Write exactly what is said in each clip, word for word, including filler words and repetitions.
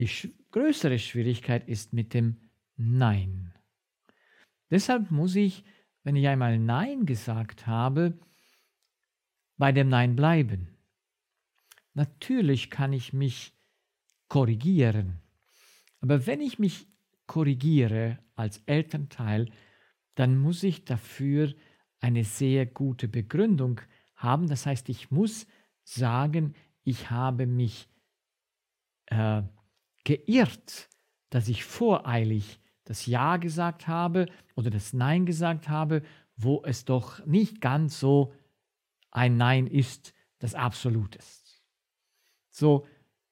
Die sch- größere Schwierigkeit ist mit dem Nein. Deshalb muss ich, wenn ich einmal Nein gesagt habe, bei dem Nein bleiben. Natürlich kann ich mich korrigieren, aber wenn ich mich korrigiere als Elternteil, dann muss ich dafür eine sehr gute Begründung haben. Das heißt, ich muss sagen, ich habe mich äh, geirrt, dass ich voreilig das Ja gesagt habe oder das Nein gesagt habe, wo es doch nicht ganz so ein Nein ist, das absolut ist. So,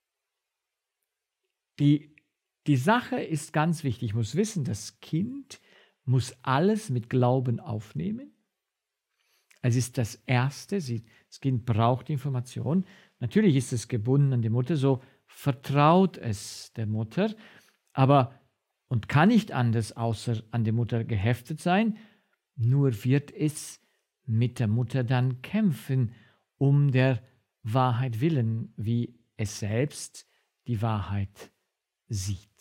die, die Sache ist ganz wichtig. Ich muss wissen, das Kind muss alles mit Glauben aufnehmen. Es ist das Erste. Sie, das Kind braucht Information. Natürlich ist es gebunden an die Mutter, so vertraut es der Mutter, aber und kann nicht anders außer an die Mutter geheftet sein, nur wird es mit der Mutter dann kämpfen, um der Wahrheit willen, wie es selbst die Wahrheit sieht.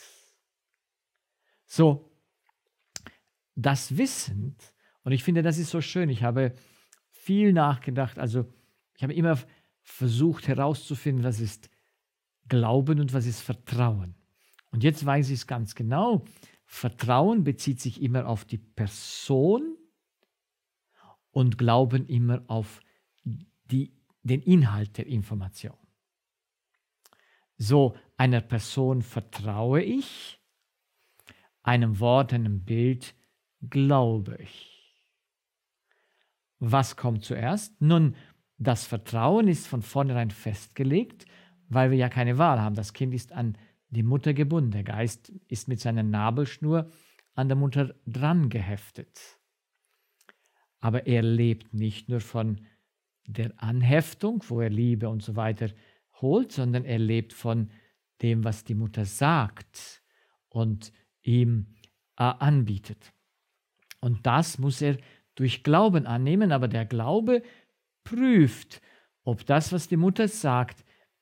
So, das wissend, und ich finde, das ist so schön, ich habe viel nachgedacht, also ich habe immer versucht herauszufinden, was ist Glauben und was ist Vertrauen. Und jetzt weiß ich es ganz genau. Vertrauen bezieht sich immer auf die Person und Glauben immer auf die, den Inhalt der Information. So, einer Person vertraue ich, einem Wort, einem Bild glaube ich. Was kommt zuerst? Nun, das Vertrauen ist von vornherein festgelegt, weil wir ja keine Wahl haben. Das Kind ist an die Mutter gebunden. Der Geist ist mit seiner Nabelschnur an der Mutter dran geheftet. Aber er lebt nicht nur von der Anheftung, wo er Liebe und so weiter holt, sondern er lebt von dem, was die Mutter sagt und ihm äh, anbietet. Und das muss er durch Glauben annehmen, aber der Glaube prüft, ob das, was die Mutter sagt,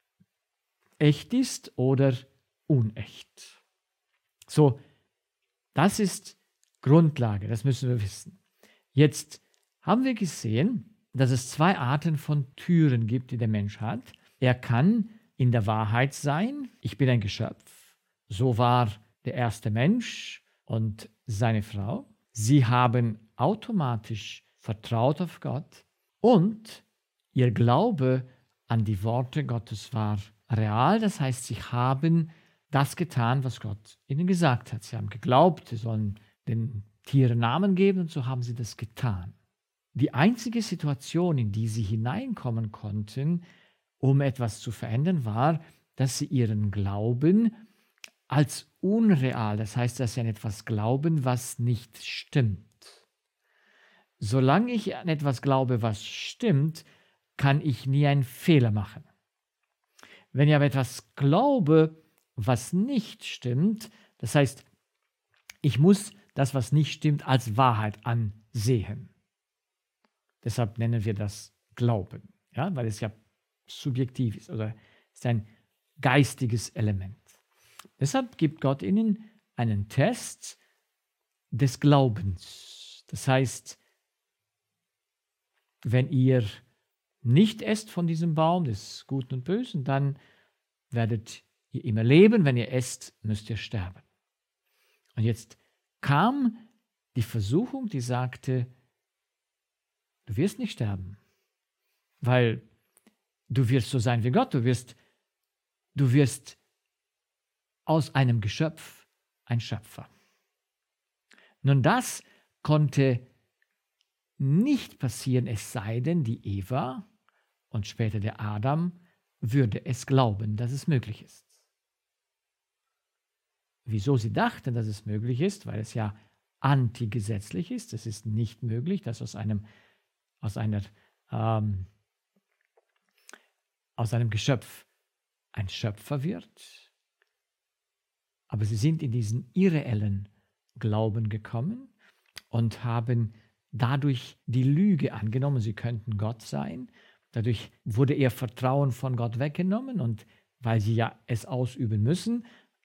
echt ist oder unecht. So, das ist Grundlage, das müssen wir wissen. Jetzt haben wir gesehen, dass es zwei Arten von Türen gibt, die der Mensch hat. Er kann in der Wahrheit sein, ich bin ein Geschöpf. So war der erste Mensch und seine Frau. Sie haben automatisch vertraut auf Gott und ihr Glaube an die Worte Gottes war real. Das heißt, sie haben das getan, was Gott ihnen gesagt hat. Sie haben geglaubt, sie sollen den Tieren Namen geben und so haben sie das getan. Die einzige Situation, in die sie hineinkommen konnten, um etwas zu verändern, war, dass sie ihren Glauben als unreal, das heißt, dass sie an etwas glauben, was nicht stimmt. Solange ich an etwas glaube, was stimmt, kann ich nie einen Fehler machen. Wenn ich aber etwas glaube, was nicht stimmt, das heißt, ich muss das, was nicht stimmt, als Wahrheit ansehen. Deshalb nennen wir das Glauben, ja, weil es ja subjektiv ist oder ist ein geistiges Element. Deshalb gibt Gott ihnen einen Test des Glaubens. Das heißt, wenn ihr nicht esst von diesem Baum des Guten und Bösen, dann werdet ihr immer leben. Wenn ihr esst, müsst ihr sterben. Und jetzt kam die Versuchung, die sagte, du wirst nicht sterben, weil du wirst so sein wie Gott. Du wirst, du wirst aus einem Geschöpf ein Schöpfer. Nun, das konnte nicht passieren, es sei denn, die Eva und später der Adam würde es glauben, dass es möglich ist. Wieso sie dachten, dass es möglich ist? Weil es ja antigesetzlich ist. Es ist nicht möglich, dass aus einem, aus einer, ähm, aus einem Geschöpf ein Schöpfer wird. Aber sie sind in diesen irreellen Glauben gekommen und haben dadurch die Lüge angenommen, sie könnten Gott sein. Dadurch wurde ihr Vertrauen von Gott weggenommen und weil sie ja es ausüben müssen,